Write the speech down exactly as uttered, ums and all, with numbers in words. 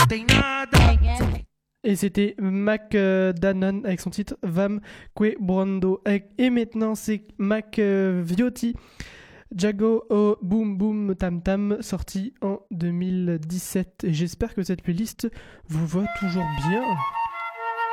tem nada. Et c'était Mac euh, Dannon avec son titre Vam Que Brando. Et maintenant c'est Mac euh, Viotti, Jago O Boom Boom Tam Tam, sorti en deux mille dix-sept. Et j'espère que cette playlist vous va toujours bien.